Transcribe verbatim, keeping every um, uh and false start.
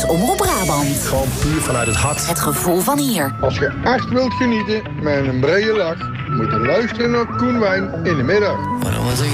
is Omroep Brabant. Gewoon puur vanuit het hart. Het gevoel van hier. Als je echt wilt genieten met een brede lach, moet je luisteren naar Koen Wijn in de middag.